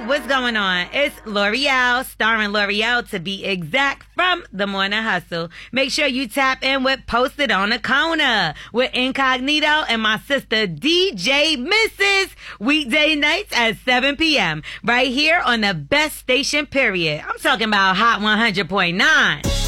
what's going on? It's L'Oreal, starring L'Oreal to be exact, from The Morning Hustle. Make sure you tap in with Posted on the Corner with Incognito and my sister DJ Mrs. Weekday nights at 7 p.m. right here on the best station, period. I'm talking about Hot 100.9.